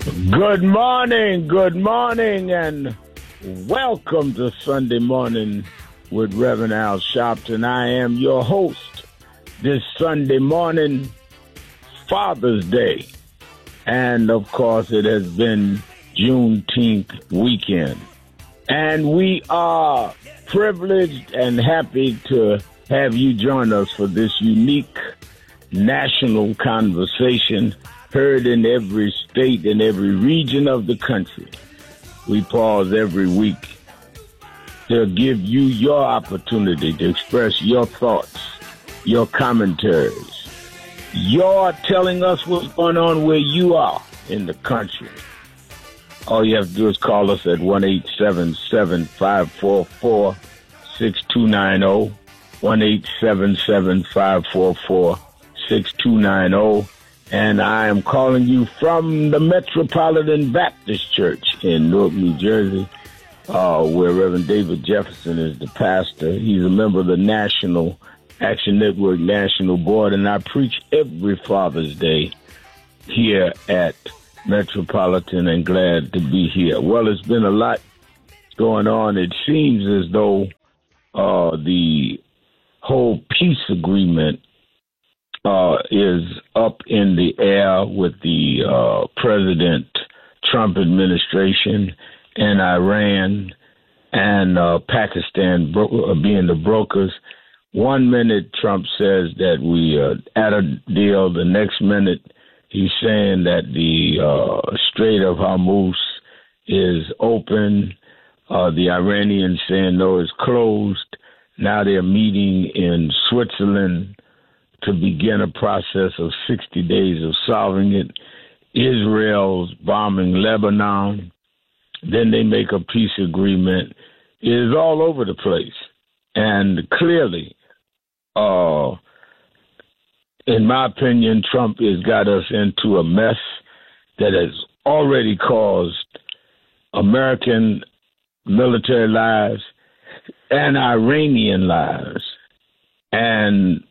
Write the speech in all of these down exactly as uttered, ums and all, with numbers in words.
Good morning, good morning, and welcome to Sunday Morning with Reverend Al Sharpton. I am your host this Sunday morning, Father's Day. And, of course, it has been Juneteenth weekend. And we are privileged and happy to have you join us for this unique national conversation heard in every state and every region of the country. We pause every week to give you your opportunity to express your thoughts, your commentaries, your telling us what's going on where you are in the country. All you have to do is call us at one eight seven seven, five four four, six two nine zero, one eight seven seven, five four four, six two nine zero. And I am calling you from the Metropolitan Baptist Church in Newark, New Jersey, uh, where Reverend David Jefferson is the pastor. He's a member of the National Action Network National Board, and I preach every Father's Day here at Metropolitan, and glad to be here. Well, it's been a lot going on. It seems as though uh, the whole peace agreement Uh, is up in the air with the uh, President Trump administration and Iran and uh, Pakistan bro- being the brokers. One minute Trump says that we are at a deal. The next minute he's saying that the uh, Strait of Hormuz is open. Uh, the Iranians saying no, it's closed. Now they're meeting in Switzerland to begin a process of sixty days of solving it. Israel's bombing Lebanon. Then they make a peace agreement. It is all over the place. And clearly, uh, in my opinion, Trump has got us into a mess that has already caused American military lives and Iranian lives. And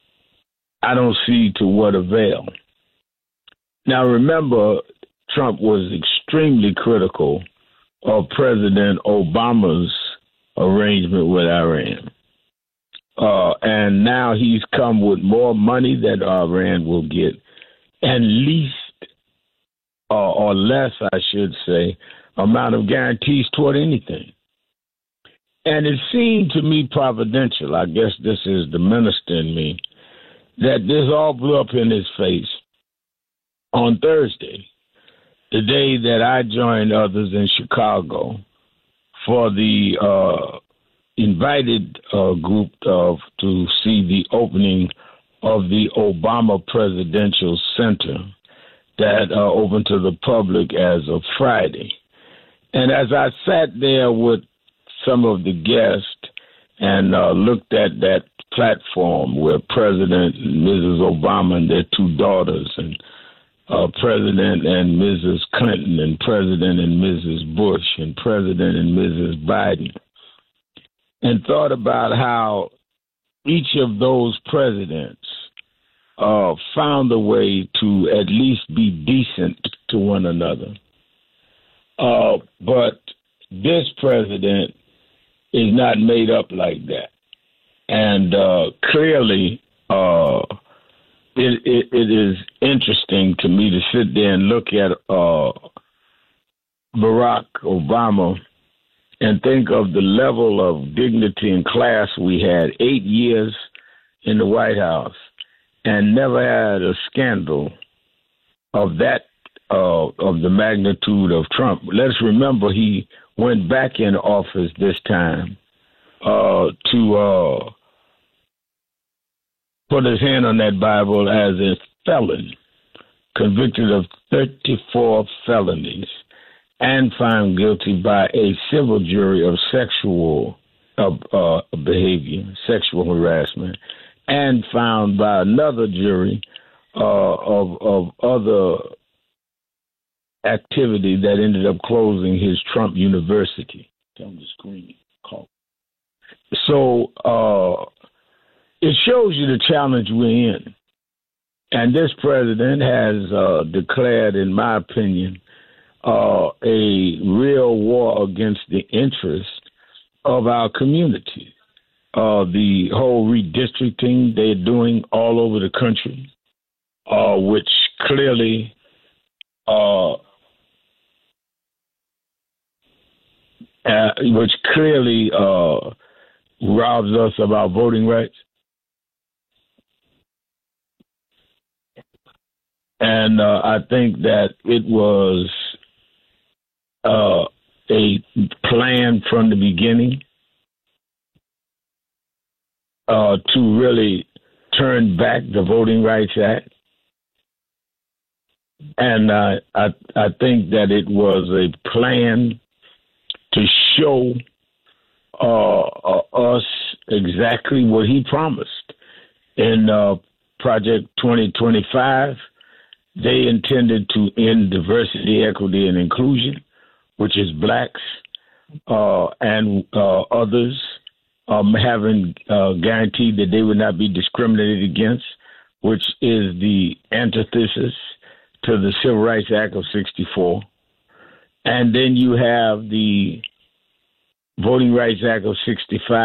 I don't see to what avail. Now, remember, Trump was extremely critical of President Obama's arrangement with Iran. Uh, and now he's come with more money that Iran will get, and least, uh, or less, I should say, amount of guarantees toward anything. And it seemed to me providential, I guess this is the minister in me, that this all blew up in his face on Thursday, the day that I joined others in Chicago for the uh, invited uh, group of to see the opening of the Obama Presidential Center that uh, opened to the public as of Friday. And as I sat there with some of the guests and uh, looked at that platform where President and Missus Obama and their two daughters, and uh, President and Missus Clinton, and President and Missus Bush, and President and Missus Biden, and thought about how each of those presidents uh, found a way to at least be decent to one another. Uh, but this president is not made up like that. And uh, clearly, uh, it, it, it is interesting to me to sit there and look at uh, Barack Obama and think of the level of dignity and class we had. Eight years in the White House and never had a scandal of that, uh, of the magnitude of Trump. Let's remember he went back in office this time uh, to uh, put his hand on that Bible as a felon, convicted of thirty-four felonies, and found guilty by a civil jury of sexual uh, uh, behavior, sexual harassment, and found by another jury uh, of, of other activity that ended up closing his Trump University. On the screen. So uh, it shows you the challenge we're in. And this president has uh, declared, in my opinion, uh, a real war against the interests of our community. Uh, the whole redistricting they're doing all over the country, uh, which clearly uh, uh, which clearly uh, robs us of our voting rights. And uh, I think that it was uh, a plan from the beginning uh, to really turn back the Voting Rights Act. And uh, I, I think that it was a plan to show uh, uh, us exactly what he promised. In uh, Project twenty twenty-five, they intended to end diversity, equity, and inclusion, which is blacks uh, and uh, others um, having uh, guaranteed that they would not be discriminated against, which is the antithesis to the Civil Rights Act of sixty-four. And then you have the Voting Rights Act of sixty-five.